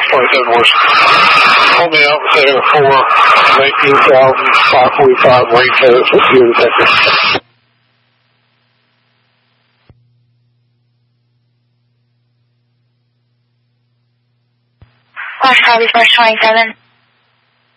27 was pull me up and say a 4, 19,545 weight test with fuel detector. Copy, first 27.